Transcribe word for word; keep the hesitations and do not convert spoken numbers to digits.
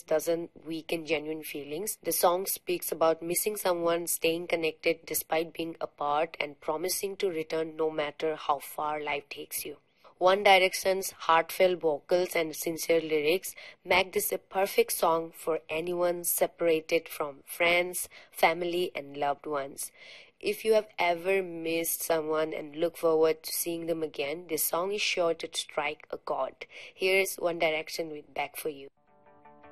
doesn't weaken genuine feelings. The song speaks about missing someone, staying connected despite being apart, and promising to return no matter how far life takes you. One Direction's heartfelt vocals and sincere lyrics make this a perfect song for anyone separated from friends, family, and loved ones. If you have ever missed someone and look forward to seeing them again, this song is sure to strike a chord. Here's One Direction with Back for You.